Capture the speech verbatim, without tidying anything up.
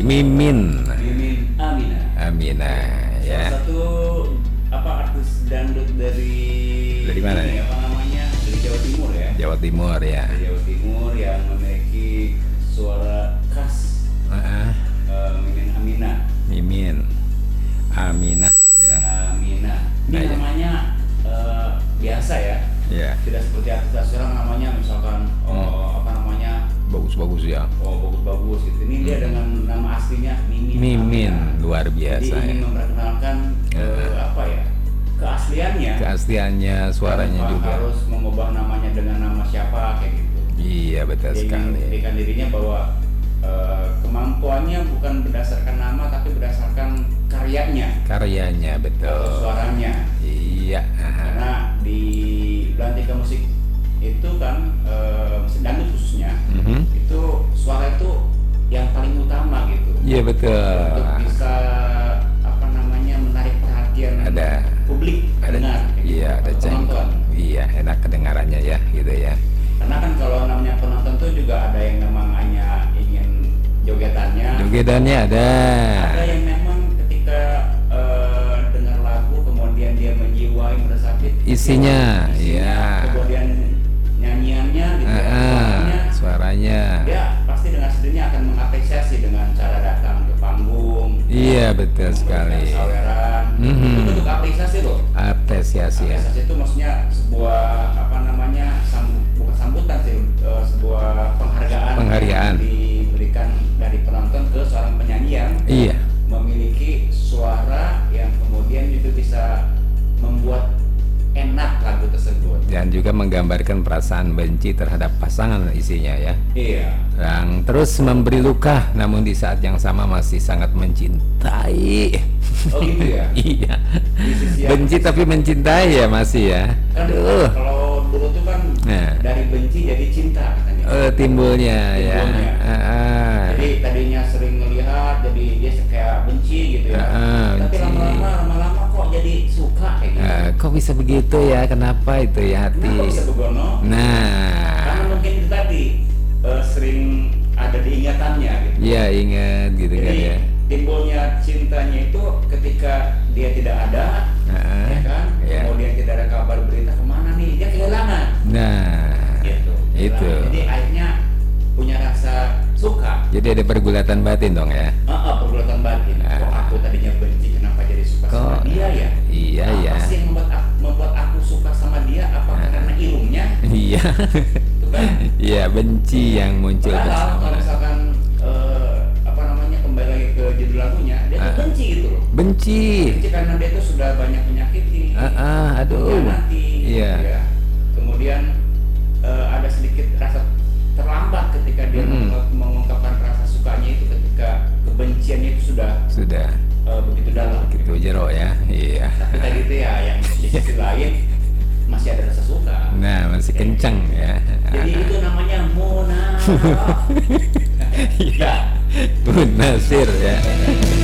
Mimin. Mimin Aminah. Aminah ya. Salah satu apa artis dangdut dari Dari mana ini, nih? apa namanya? Dari Jawa Timur ya. Jawa Timur ya. Dari Jawa Timur yang memiliki suara khas. Ah, eh, Mimin Aminah. Mimin Aminah ya. Aminah. Ini Nah, ya. namanya eh, biasa ya. Ya, Tidak seperti artis sekarang namanya misalkan oh, apa namanya? bagus-bagus ya. Oh, bagus-bagus gitu. Ini dia dengan nama aslinya Mimin. Mimin Aminah. luar biasa Jadi ingin ya. memperkenalkan eh, apa ya? Keasliannya. Keasliannya suaranya Tanpa juga. harus mengubah namanya dengan nama siapa kayak gitu. Iya betul Dia ingin sekali. membuktikan dirinya bahwa eh, kemampuannya bukan berdasarkan nama tapi berdasarkan karyanya Karyanya atau betul. suaranya. Iya. Karena di Belantika Musik itu kan eh, musik dangdut khususnya Mhm. itu suara itu yang paling utama gitu. Iya betul. Untuk bisa apa namanya menarik perhatian Ada publik ada pendengar, kayak gitu, iya ada atau cengkok. penonton. Iya enak kedengarannya ya gitu ya. Karena kan kalau namanya penonton tuh juga ada yang memang hanya ingin jogetannya, Jogedannya ada. ada yang memang ketika eh, dengar lagu kemudian dia menjiwai meresapi Isinya, iya. kemudian nyanyiannya gitu Ah, ya, ah, suaranya, suaranya. dia pasti dengan sendirinya akan mengapresiasi dengan cara datang ke panggung. Iya betul memberikan sekali. saweran. Mhm. Itu bentuk apresiasi loh. Apresiasi ya. Apresiasi itu maksudnya sebuah apa namanya sambu- bukan sambutan sih, eh, sebuah penghargaan, Penghargaan. yang diberikan dari penonton ke seorang penyanyi yang Iya. memiliki suara yang kemudian itu bisa membuat enak lagu tersebut. Dan juga menggambarkan perasaan benci terhadap pasangan isinya ya. Iya. Yang terus memberi luka namun di saat yang sama masih sangat mencintai. Oh gitu ya. Iya. Di sisi yang- Benci tapi mencintai ya masih ya. Kan Aduh. kalau dulu tuh kan Nah. dari benci jadi cinta katanya. Eh, timbulnya ya. Timbulnya. Ah, ah. Jadi tadinya sering ngelihat jadi dia kayak benci gitu ya. Ah, ah, Tapi benci. lama-lama lama-lama kok jadi suka kayak gitu. Eh, kok bisa begitu ya? Kenapa itu ya hati? Kenapa bisa begono? Karena Nah, mungkin itu tadi eh, sering ada diingatannya gitu. iya ingat gitu kan Jadi ya. timbulnya cintanya itu ketika dia tidak ada, Ah, ya kan? iya. Kemudian tidak ada kabar berita kemana nih, dia kehilangan. Nah, Gitu. itu. Kehilangan. Jadi akhirnya punya rasa suka. Jadi ada pergulatan batin dong ya. Ah, ah, pergulatan batin. Ah. Kok aku tadinya benci, kenapa jadi suka sama Kok- dia ya? Iya Apa ya. sih yang membuat aku, membuat aku suka sama dia? Apa Ah. karena ilmunya? Iya. Itu kan? Iya, benci yang muncul Padahal kalau bersama. misalkan eh, apa namanya kembali lagi ke judul lagunya, dia tuh Ah. benci gitu loh. Benci. Benci karena dia tuh sudah banyak menyakiti, Ah, ah, aduh. mengkhianati, Iya. gitu ya. Kemudian eh, ada sedikit rasa terlambat ketika dia Mm-mm. meng- mengungkapkan rasa sukanya itu ketika kebenciannya itu sudah Sudah eh, begitu dalam. gitu jero ya. Iya. Tapi tadi itu ya yang di sisi lain masih ada rasa suka. Nah, masih kencang ya. Jadi itu namanya munafik. Iya. Bu Nasir ya.